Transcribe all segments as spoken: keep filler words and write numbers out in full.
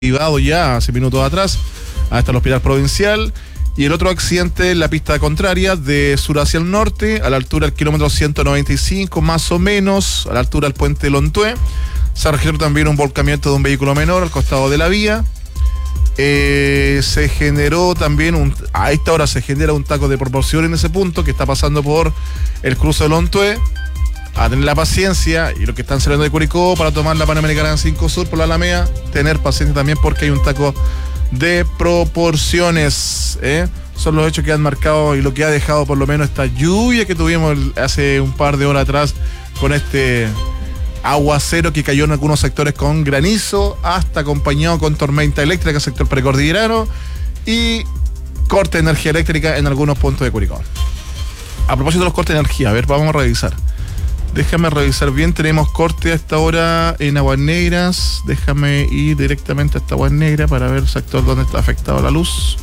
privado ya hace minutos atrás hasta el hospital provincial, y el otro accidente en la pista contraria de sur hacia el norte, a la altura del kilómetro ciento noventa y cinco más o menos, a la altura del puente de Lontué. Se registró también un volcamiento de un vehículo menor al costado de la vía. Eh, se generó también un, a esta hora se genera un taco de proporción en ese punto que está pasando por el cruce de Lontué. A tener la paciencia, y los que están saliendo de Curicó para tomar la Panamericana cinco Sur por la Alameda, tener paciencia también porque hay un taco de proporciones, ¿eh? Son los hechos que han marcado y lo que ha dejado por lo menos esta lluvia que tuvimos hace un par de horas atrás con este aguacero que cayó en algunos sectores con granizo, hasta acompañado con tormenta eléctrica sector precordillerano y corte de energía eléctrica en algunos puntos de Curicó. A propósito de los cortes de energía, a ver, vamos a revisar. Déjame revisar bien, tenemos corte a esta hora en Aguas Negras. Déjame ir directamente hasta Aguas Negras para ver el sector donde está afectado la luz.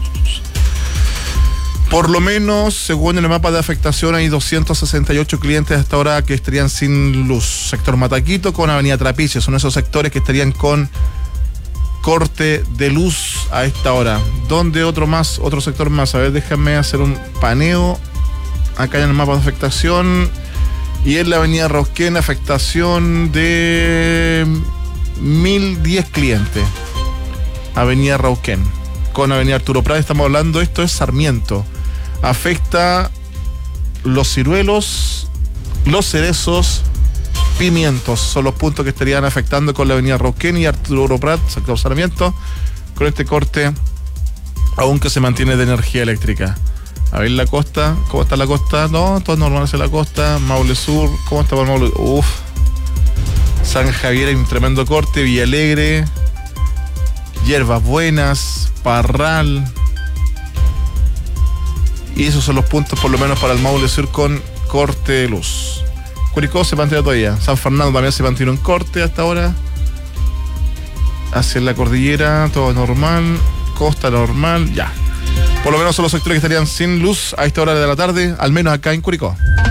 Por lo menos, según el mapa de afectación, hay doscientos sesenta y ocho clientes hasta ahora que estarían sin luz. Sector Mataquito con Avenida Trapiche, son esos sectores que estarían con corte de luz a esta hora. ¿Dónde otro más? Otro sector más. A ver, déjame hacer un paneo acá en el mapa de afectación. Y en la avenida Rosquén, afectación de mil diez clientes. Avenida Rosquén. Con avenida Arturo Prat estamos hablando, esto es Sarmiento. Afecta Los Ciruelos, Los Cerezos, Pimientos. Son los puntos que estarían afectando con la avenida Rosquén y Arturo Prat, sector Sarmiento, con este corte aún que se mantiene de energía eléctrica. A ver la costa, ¿cómo está la costa? No, todo normal hacia la costa. Maule Sur, ¿cómo está por Maule? Uf. San Javier hay un tremendo corte. Villa Alegre, Hierbas Buenas, Parral. Y esos son los puntos por lo menos para el Maule Sur con corte de luz. Curicó se mantiene todavía. San Fernando también se mantiene un corte hasta ahora. Hacia la cordillera, todo normal. Costa normal, ya. Por lo menos son los sectores que estarían sin luz a esta hora de la tarde, al menos acá en Curicó.